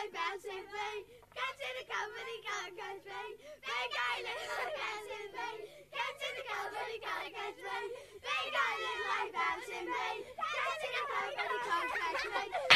like bouncing feet. Cats in the company can't catch me. Big guy look like bouncing feet. Cats in the company can't catch me. Big guy look like bouncing feet. Cats in the company can't catch me.